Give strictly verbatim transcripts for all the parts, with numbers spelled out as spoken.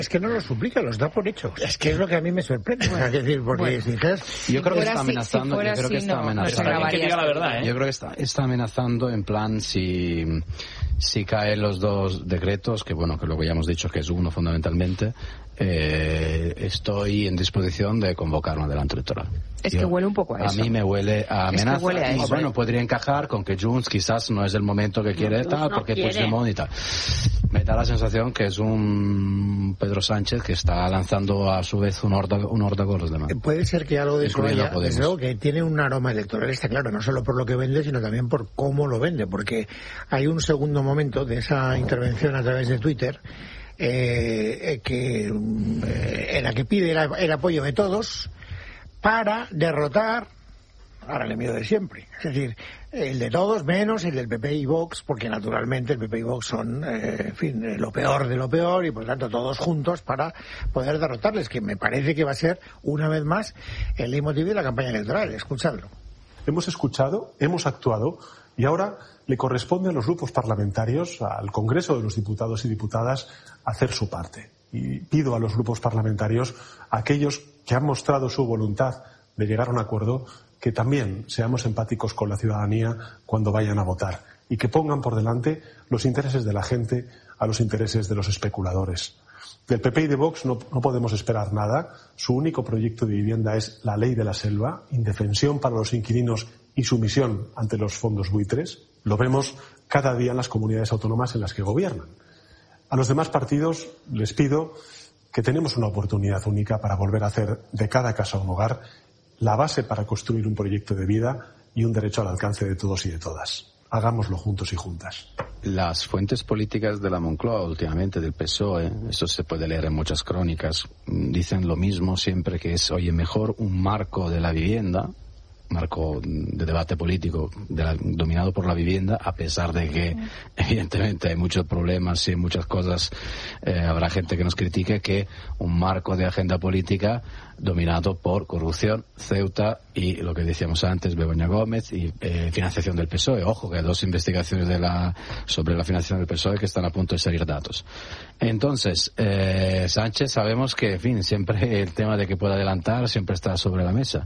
Es que no lo suplica, los da por hechos. Es que es lo que a mí me sorprende. Bueno, es decir, porque bueno, si dices, yo creo que está amenazando. Si, si yo creo que así, está no, amenazando. no que diga la verdad, ¿eh? Yo creo que está, está amenazando en plan si, si caen los dos decretos, que bueno, que luego ya hemos dicho que es uno fundamentalmente, eh, estoy en disposición de convocar un adelanto electoral. Es Yo, que huele un poco a eso. A mí me huele a amenaza. Es que huele a y eso. bueno, podría encajar con que Junts quizás no es el momento que quiere No, tal, no porque quiere. Puigdemont y tal. Me da la sensación que es un Pedro Sánchez que está lanzando a su vez un órdago, un órdago a los demás. puede ser que algo de eso Incluyendo haya, Podemos. desde luego que tiene un aroma electoral, está claro, no solo por lo que vende, sino también por cómo lo vende, porque hay un segundo momento de esa intervención a través de Twitter eh, que eh, en la que pide el, el apoyo de todos para derrotar ahora el enemigo de siempre, es decir, el de todos menos el del P P y Vox, porque naturalmente el P P y Vox son, eh, en fin, eh, lo peor de lo peor y por tanto todos juntos para poder derrotarles, que me parece que va a ser una vez más el leitmotiv de la campaña electoral. Escuchadlo. Hemos escuchado, hemos actuado y ahora le corresponde a los grupos parlamentarios, al Congreso de los Diputados y Diputadas, hacer su parte. Y pido a los grupos parlamentarios, a aquellos que han mostrado su voluntad de llegar a un acuerdo, que también seamos empáticos con la ciudadanía cuando vayan a votar y que pongan por delante los intereses de la gente a los intereses de los especuladores. Del P P y de Vox no, no podemos esperar nada. Su único proyecto de vivienda es la ley de la selva, indefensión para los inquilinos y sumisión ante los fondos buitres. Lo vemos cada día en las comunidades autónomas en las que gobiernan. A los demás partidos les pido que tenemos una oportunidad única para volver a hacer de cada casa un hogar, la base para construir un proyecto de vida y un derecho al alcance de todos y de todas. Hagámoslo juntos y juntas. Las fuentes políticas de la Moncloa últimamente, del P S O E, eso se puede leer en muchas crónicas, dicen lo mismo siempre, que es, oye, mejor un marco de la vivienda, marco de debate político de la, dominado por la vivienda, a pesar de que evidentemente hay muchos problemas y muchas cosas, eh, habrá gente que nos critique, que un marco de agenda política dominado por corrupción, Ceuta y lo que decíamos antes, Begoña Gómez, y eh, financiación del P S O E. Ojo, que hay dos investigaciones de la, sobre la financiación del P S O E que están a punto de salir datos. Entonces, eh, Sánchez, sabemos que, en fin, siempre el tema de que pueda adelantar siempre está sobre la mesa.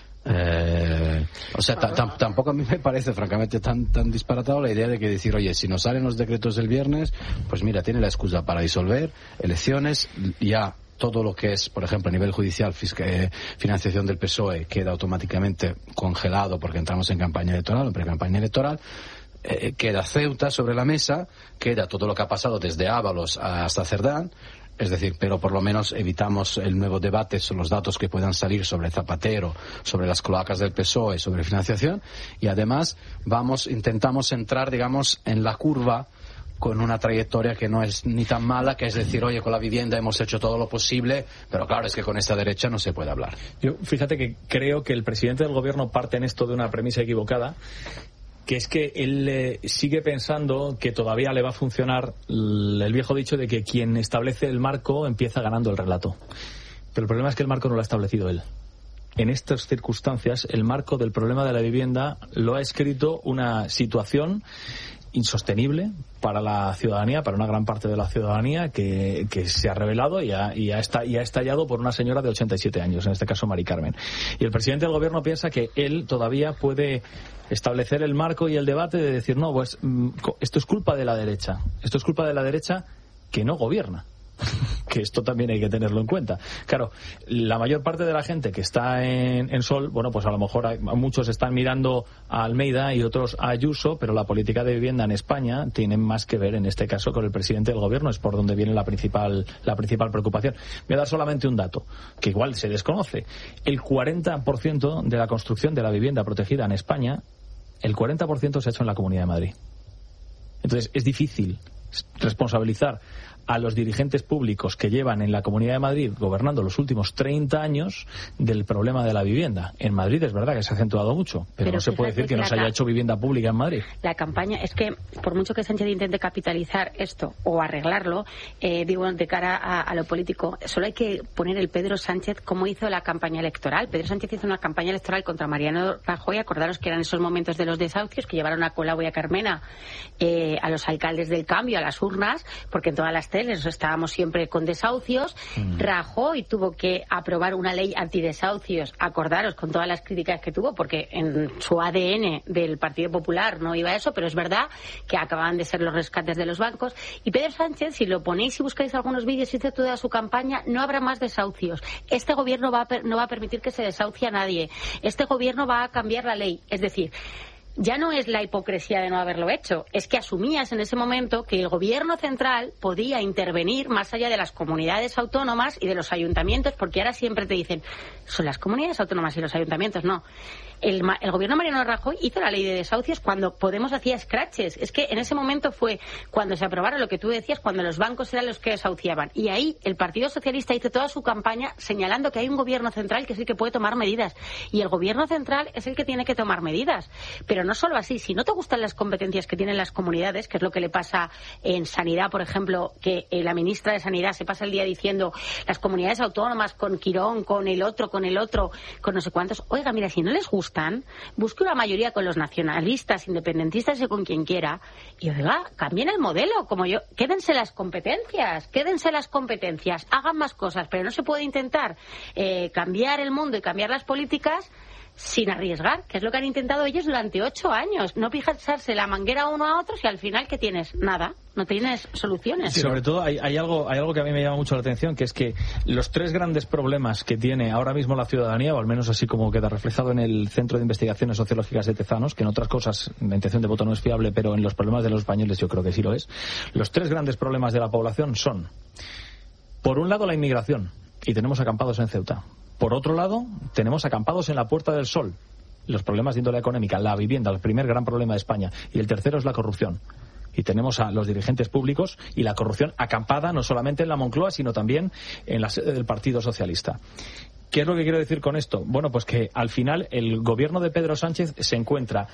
Eh, o sea, t- t- tampoco a mí me parece francamente tan tan disparatado la idea de que decir, oye, si nos salen los decretos del viernes, pues mira, tiene la excusa para disolver elecciones, ya todo lo que es, por ejemplo, a nivel judicial, fisca, eh, financiación del P S O E queda automáticamente congelado porque entramos en campaña electoral, en pre-campaña electoral. Eh, queda Ceuta sobre la mesa, queda todo lo que ha pasado desde Ábalos hasta Cerdán. Es decir, pero por lo menos evitamos el nuevo debate sobre los datos que puedan salir sobre Zapatero, sobre las cloacas del P S O E, sobre financiación, y además vamos, intentamos entrar, digamos, en la curva con una trayectoria que no es ni tan mala, que es decir, oye, con la vivienda hemos hecho todo lo posible, pero claro, es que con esta derecha no se puede hablar. Yo, fíjate que creo que el presidente del gobierno parte en esto de una premisa equivocada, que es que él eh, sigue pensando que todavía le va a funcionar el, el viejo dicho de que quien establece el marco empieza ganando el relato. Pero el problema es que el marco no lo ha establecido él. En estas circunstancias, el marco del problema de la vivienda lo ha escrito una situación insostenible para la ciudadanía, para una gran parte de la ciudadanía, que, que se ha revelado y ha, y, ha esta, y ha estallado por una señora de ochenta y siete años, en este caso Mari Carmen. Y el presidente del gobierno piensa que él todavía puede establecer el marco y el debate de decir, no, pues esto es culpa de la derecha, esto es culpa de la derecha que no gobierna. Que esto también hay que tenerlo en cuenta. Claro, la mayor parte de la gente que está en, en Sol, bueno, pues a lo mejor hay, muchos están mirando a Almeida y otros a Ayuso, pero la política de vivienda en España tiene más que ver, en este caso, con el presidente del gobierno. Es por donde viene la principal, la principal preocupación. Voy a dar solamente un dato, que igual se desconoce. El cuarenta por ciento de la construcción de la vivienda protegida en España, el cuarenta por ciento se ha hecho en la Comunidad de Madrid. Entonces, es difícil responsabilizar a los dirigentes públicos que llevan en la Comunidad de Madrid gobernando los últimos treinta años del problema de la vivienda. En Madrid es verdad que se ha acentuado mucho, pero, pero no se puede decir que, que no se haya hecho vivienda pública en Madrid. La campaña, es que por mucho que Sánchez intente capitalizar esto o arreglarlo, eh, digo, de cara a, a lo político, solo hay que poner el Pedro Sánchez como hizo la campaña electoral. Pedro Sánchez hizo una campaña electoral contra Mariano Rajoy, acordaros que eran esos momentos de los desahucios que llevaron a Colau y a Carmena, eh, a los alcaldes del cambio, a las urnas, porque en todas las cárceles, estábamos siempre con desahucios. Mm. Rajoy tuvo que aprobar una ley antidesahucios, acordaros, con todas las críticas que tuvo, porque en su A D N del Partido Popular no iba eso, pero es verdad que acababan de ser los rescates de los bancos. Y Pedro Sánchez, si lo ponéis y buscáis algunos vídeos y hizo toda su campaña, no habrá más desahucios. Este gobierno va a per- no va a permitir que se desahucie a nadie. Este gobierno va a cambiar la ley. Es decir, ya no es la hipocresía de no haberlo hecho, es que asumías en ese momento que el gobierno central podía intervenir más allá de las comunidades autónomas y de los ayuntamientos, porque ahora siempre te dicen, son las comunidades autónomas y los ayuntamientos. No. El, el gobierno Mariano Rajoy hizo la ley de desahucios cuando Podemos hacía escraches. Es que en ese momento fue cuando se aprobaron lo que tú decías, cuando los bancos eran los que desahuciaban. Y ahí el Partido Socialista hizo toda su campaña señalando que hay un gobierno central que es el que puede tomar medidas. Y el gobierno central es el que tiene que tomar medidas. Pero no solo así. Si no te gustan las competencias que tienen las comunidades, que es lo que le pasa en Sanidad, por ejemplo, que eh, la ministra de Sanidad se pasa el día diciendo las comunidades autónomas con Quirón, con el otro, con el otro, con no sé cuántos. Oiga, mira, si no les gusta, busque una mayoría con los nacionalistas, independentistas y con quien quiera, y oiga, cambien el modelo, como yo, quédense las competencias, quédense las competencias, hagan más cosas, pero no se puede intentar eh, cambiar el mundo y cambiar las políticas sin arriesgar, que es lo que han intentado ellos durante ocho años, no pisarse la manguera uno a otros y al final, ¿qué tienes? Nada, no tienes soluciones. Sí, sobre todo hay, hay algo hay algo que a mí me llama mucho la atención, que es que los tres grandes problemas que tiene ahora mismo la ciudadanía, o al menos así como queda reflejado en el Centro de Investigaciones Sociológicas de Tezanos, que en otras cosas la intención de voto no es fiable, pero en los problemas de los españoles yo creo que sí lo es, los tres grandes problemas de la población son, por un lado, la inmigración, y tenemos acampados en Ceuta. Por otro lado, tenemos acampados en la Puerta del Sol. Los problemas de índole económica, la vivienda, el primer gran problema de España. Y el tercero es la corrupción. Y tenemos a los dirigentes públicos y la corrupción acampada no solamente en la Moncloa, sino también en la sede del Partido Socialista. ¿Qué es lo que quiero decir con esto? Bueno, pues que al final el gobierno de Pedro Sánchez se encuentra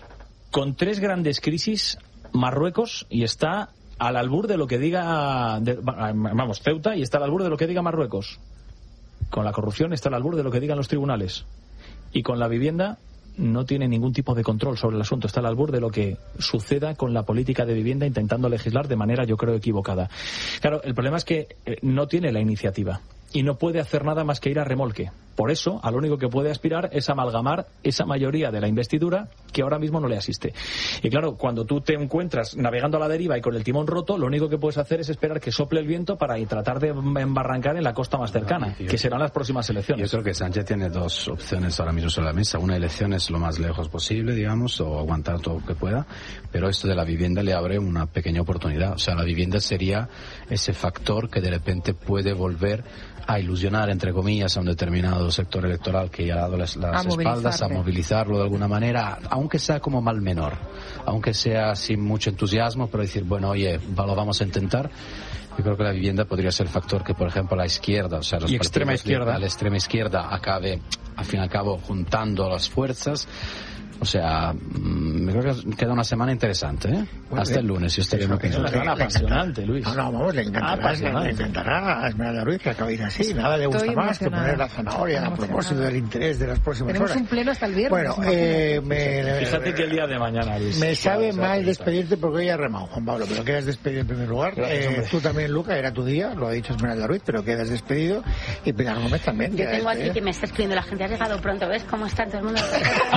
con tres grandes crisis. Marruecos, y está al albur de lo que diga, de, vamos, Ceuta, y está al albur de lo que diga Marruecos. Con la corrupción está al albur de lo que digan los tribunales. Y con la vivienda no tiene ningún tipo de control sobre el asunto. Está al albur de lo que suceda con la política de vivienda, intentando legislar de manera, yo creo, equivocada. Claro, el problema es que no tiene la iniciativa y no puede hacer nada más que ir a remolque. Por eso, a lo único que puede aspirar es amalgamar esa mayoría de la investidura que ahora mismo no le asiste. Y claro, cuando tú te encuentras navegando a la deriva y con el timón roto, lo único que puedes hacer es esperar que sople el viento para tratar de embarrancar en la costa más cercana, que serán las próximas elecciones. Yo creo que Sánchez tiene dos opciones ahora mismo sobre la mesa. Una elección es lo más lejos posible, digamos, o aguantar todo lo que pueda, pero esto de la vivienda le abre una pequeña oportunidad. O sea, la vivienda sería ese factor que de repente puede volver a ilusionar, entre comillas, a un determinado sector electoral que ya ha dado las, las espaldas, a movilizarlo de alguna manera, aunque sea como mal menor, aunque sea sin mucho entusiasmo, pero decir, bueno, oye, lo vamos a intentar. Yo creo que la vivienda podría ser factor que, por ejemplo, la izquierda, o sea, los y extrema izquierda, la extrema izquierda acabe, al fin y al cabo, juntando las fuerzas. O sea, me creo que queda una semana interesante, ¿eh? Bueno, Hasta el lunes, si usted es una semana apasionante, Luis. No, no, vamos, le encantará, ah, le encantará a Esmeralda Ruiz que acaba de ir así. Nada le gusta más que poner la zanahoria a propósito del interés de las próximas Tenemos horas. un pleno hasta el viernes. Bueno, eh, me, fíjate que el día de mañana, Luis. Me sabe mal despedirte porque hoy ha remado, Juan Pablo, pero quedas despedido en primer lugar. Gracias, eh, tú también, Luca, era tu día, lo ha dicho Esmeralda Ruiz, pero quedas despedido. Y Pilar Gómez también. Yo tengo aquí que me está escribiendo la gente, ha llegado pronto, ¿ves cómo está todo el mundo?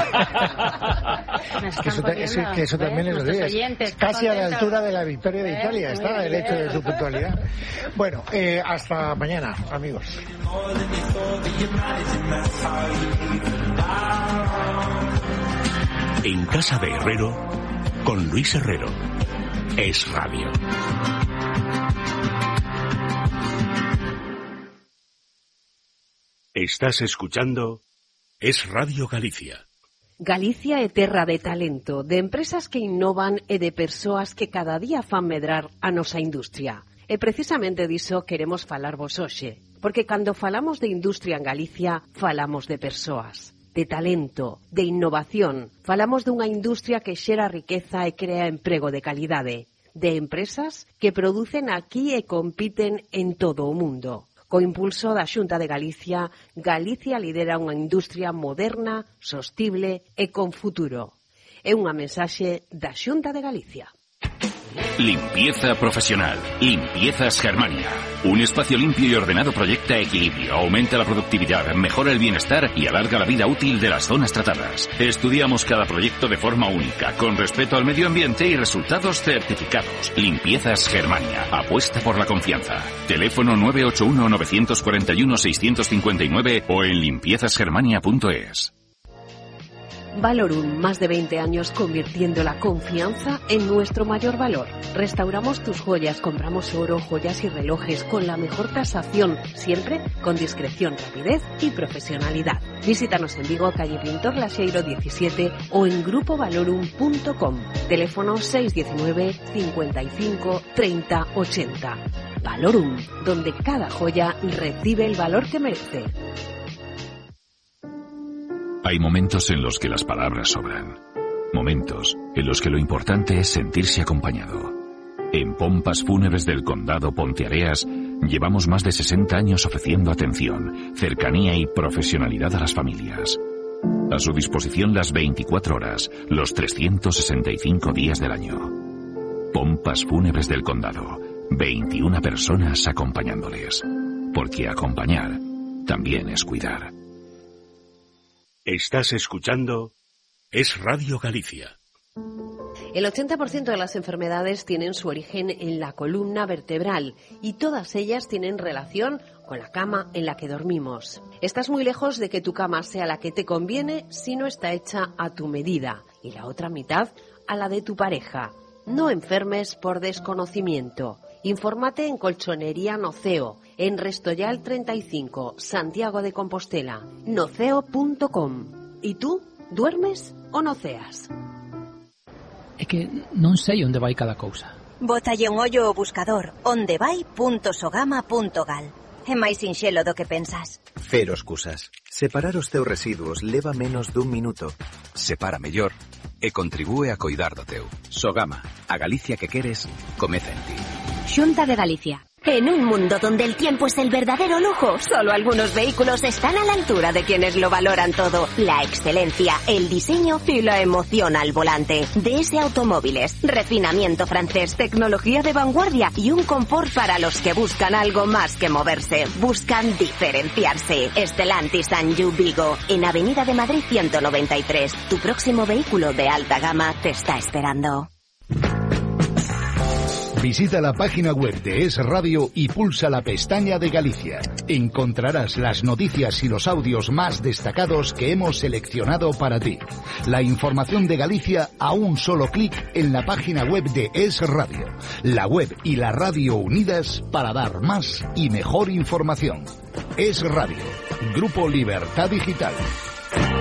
Que eso, te, eso, que eso también es lo oyentes, casi a la altura de la victoria de Italia está el hecho de su puntualidad. Bueno, eh, hasta mañana, amigos. En casa de Herrero, con Luis Herrero. Es Radio. Estás escuchando Es Radio Galicia. Galicia é terra de talento, de empresas que innovan e de persoas que cada día fan medrar a nosa industria. E precisamente diso queremos falarvos hoxe, porque cando falamos de industria en Galicia, falamos de persoas, de talento, de innovación, falamos dunha industria que xera riqueza e crea emprego de calidade, de empresas que producen aquí e compiten en todo o mundo. Co impulso da Xunta de Galicia, Galicia lidera unha industria moderna, sostible e con futuro. É unha mensaxe da Xunta de Galicia. Limpieza profesional. Limpiezas Germania. Un espacio limpio y ordenado proyecta equilibrio, aumenta la productividad, mejora el bienestar y alarga la vida útil de las zonas tratadas. Estudiamos cada proyecto de forma única, con respeto al medio ambiente y resultados certificados. Limpiezas Germania. Apuesta por la confianza. Teléfono nueve ocho uno, nueve cuatro uno, seis cinco nueve o en limpiezas germania punto es. Valorum, más de veinte años convirtiendo la confianza en nuestro mayor valor. Restauramos tus joyas, compramos oro, joyas y relojes con la mejor tasación, siempre con discreción, rapidez y profesionalidad. Visítanos en Vigo, calle Pintor Laseiro diecisiete o en grupo valorum punto com. Teléfono seis uno nueve, cincuenta y cinco, treinta, ochenta. Valorum, donde cada joya recibe el valor que merece. Hay momentos en los que las palabras sobran. Momentos en los que lo importante es sentirse acompañado. En Pompas Fúnebres del Condado Ponteareas llevamos más de sesenta años ofreciendo atención, cercanía y profesionalidad a las familias. A su disposición las veinticuatro horas, los trescientos sesenta y cinco días del año. Pompas Fúnebres del Condado. veintiuna personas acompañándoles. Porque acompañar también es cuidar. Estás escuchando Es Radio Galicia. El ochenta por ciento de las enfermedades tienen su origen en la columna vertebral y todas ellas tienen relación con la cama en la que dormimos. Estás muy lejos de que tu cama sea la que te conviene si no está hecha a tu medida y la otra mitad a la de tu pareja. No enfermes por desconocimiento. Infórmate en Colchonería Noceo, en Restoyal treinta y cinco, Santiago de Compostela, noceo punto com. ¿Y tú, duermes o noceas? É que non sei onde vai cada cousa. Bótalle un ollo ao buscador ondevai punto sogama punto gal. É máis sinxelo do que pensas. Cero excusas. Separar os teus residuos leva menos dun minuto. Separa mellor e contribúe a coidar do teu. Sogama, a Galicia que queres, comeza en ti. Xunta de Galicia. En un mundo donde el tiempo es el verdadero lujo, solo algunos vehículos están a la altura de quienes lo valoran todo. La excelencia, el diseño y la emoción al volante. D S Automóviles, refinamiento francés, tecnología de vanguardia y un confort para los que buscan algo más que moverse. Buscan diferenciarse. Stellantis Anjou Vigo, en Avenida de Madrid ciento noventa y tres. Tu próximo vehículo de alta gama te está esperando. Visita la página web de Es Radio y pulsa la pestaña de Galicia. Encontrarás las noticias y los audios más destacados que hemos seleccionado para ti. La información de Galicia a un solo clic en la página web de Es Radio. La web y la radio unidas para dar más y mejor información. Es Radio, Grupo Libertad Digital.